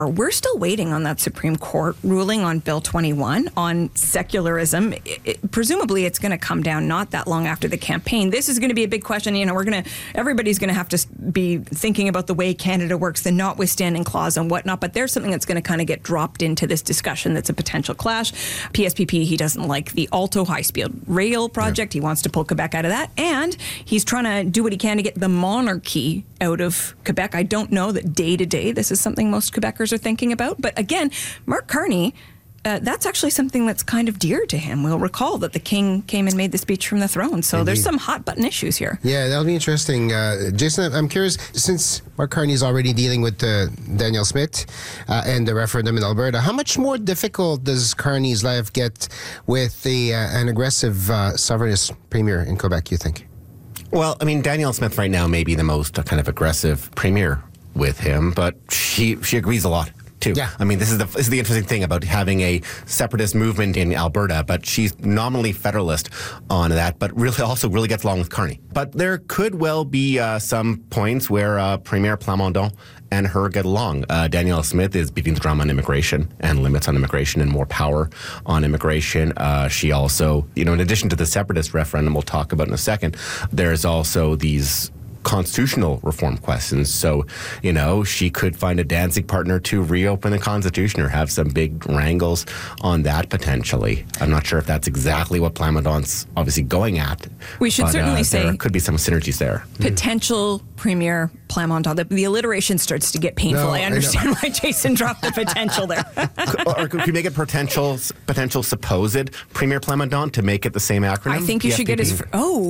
We're still waiting on that Supreme Court ruling on Bill 21 on secularism. Presumably, it's going to come down not that long after the campaign. This is going to be a big question. Everybody's going to have to be thinking about the way Canada works, the notwithstanding clause and whatnot. But there's something that's going to kind of get dropped into this discussion that's a potential clash. PSPP, he doesn't like the Alto high-speed rail project. He wants to pull Quebec out of that. And he's trying to do what he can to get the monarchy out of Quebec. I don't know that day to day this is something most Quebecers are thinking about. But again, Mark Carney, that's actually something that's kind of dear to him. We'll recall that the king came and made the speech from the throne. So there's some hot button issues here. Yeah, that'll be interesting. Jason, I'm curious, since Mark Carney is already dealing with Danielle Smith and the referendum in Alberta, how much more difficult does Carney's life get with an aggressive sovereignist premier in Quebec, you think? Well, I mean, Danielle Smith right now may be the most kind of aggressive premier with him, but she agrees a lot too. Yeah. I mean, this is the interesting thing about having a separatist movement in Alberta, but she's nominally federalist on that, but really gets along with Carney. But there could well be some points where Premier Plamondon and her get along. Danielle Smith is beating the drum on immigration and limits on immigration and more power on immigration. She also, in addition to the separatist referendum we'll talk about in a second, there's also these constitutional reform questions. So, she could find a dancing partner to reopen the Constitution or have some big wrangles on that potentially. I'm not sure if that's exactly what Plamondon's obviously going at. We should certainly say there could be some synergies there. Potential Premier Plamondon. The alliteration starts to get painful. No, I understand why Jason dropped the potential there. Or could you make it potential supposed Premier Plamondon to make it the same acronym? I think you should get his...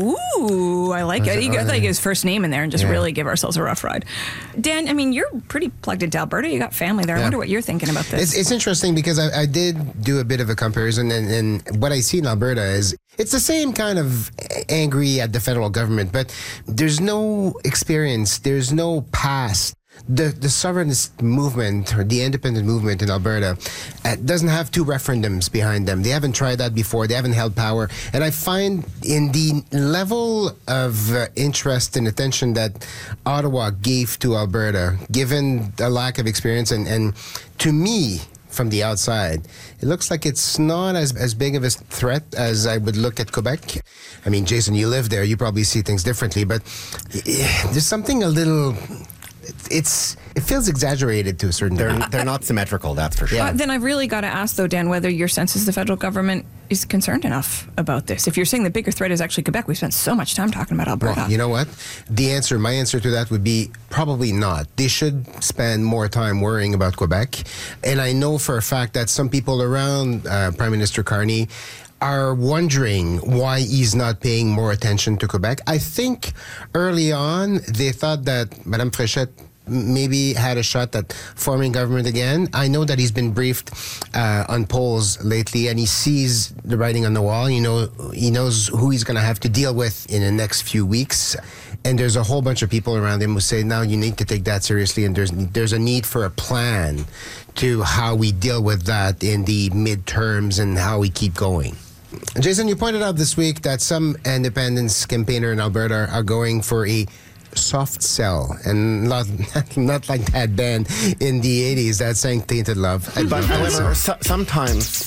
I like it. You got to get his first name in there and just really give ourselves a rough ride. Dan, I mean, you're pretty plugged into Alberta. You got family there. I wonder what you're thinking about this. It's interesting because I did do a bit of a comparison, and what I see in Alberta is it's the same kind of angry at the federal government, but there's no experience, there's no past. The sovereignist movement or the independent movement in Alberta doesn't have two referendums behind them. They haven't tried that before. They haven't held power. And I find in the level of interest and attention that Ottawa gave to Alberta, given the lack of experience, and to me, from the outside, it looks like it's not as big of a threat as I would look at Quebec. I mean, Jason, you live there. You probably see things differently. But there's something a little... It feels exaggerated to a certain degree. They're not symmetrical, that's for sure. Then I've really got to ask, though, Dan, whether your sense is the federal government is concerned enough about this. If you're saying the bigger threat is actually Quebec, we spent so much time talking about Alberta. Well, you know what? My answer to that would be probably not. They should spend more time worrying about Quebec. And I know for a fact that some people around Prime Minister Carney are wondering why he's not paying more attention to Quebec. I think early on, they thought that Madame Fréchette maybe had a shot at forming government again. I know that he's been briefed on polls lately, and he sees the writing on the wall. He knows who he's going to have to deal with in the next few weeks. And there's a whole bunch of people around him who say, now you need to take that seriously, and there's a need for a plan to how we deal with that in the midterms and how we keep going. Jason, you pointed out this week that some independence campaigner in Alberta are going for a soft sell, and not like that band in the 80s that sang Tainted Love. But however, sometimes...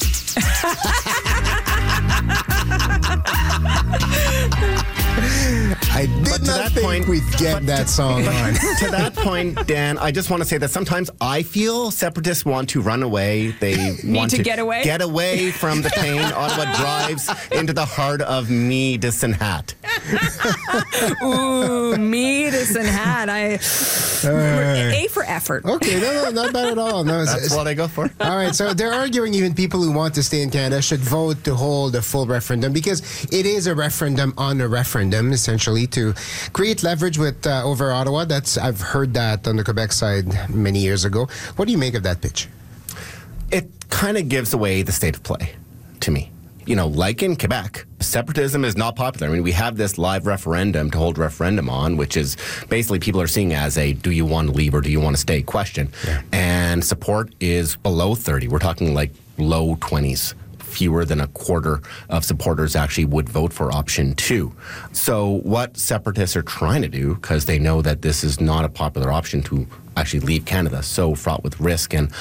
I did not think we'd get that song on. To that point, Dan, I just want to say that sometimes I feel separatists want to run away. They want to get away? Get away from the pain. Ottawa drives into the heart of Medicine Hat. Ooh, Medicine Hat. A for effort. Okay, no, not bad at all. No, that's what I go for. All right, so they're arguing even people who want to stay in Canada should vote to hold a full referendum because it is a referendum on a referendum, essentially, to create leverage with over Ottawa. I've heard that on the Quebec side many years ago. What do you make of that pitch? It kind of gives away the state of play to me. Like in Quebec, separatism is not popular. I mean, we have this live referendum to hold referendum on, which is basically people are seeing as a do you want to leave or do you want to stay question. Yeah. And support is below 30. We're talking like low 20s. Fewer than a quarter of supporters actually would vote for option 2. So what separatists are trying to do, because they know that this is not a popular option to actually leave Canada, so fraught with risk and